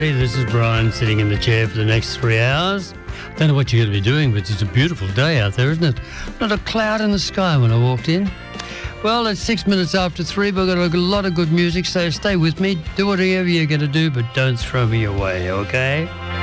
Hey, this is Brian sitting in the chair for the next 3 hours. Don't know what you're going to be doing, but it's a beautiful day out there, isn't it? Not a cloud in the sky when I walked in. Well, it's 6 minutes after 3, but I've got a lot of good music, so stay with me. Do whatever you're going to do, but don't throw me away, okay?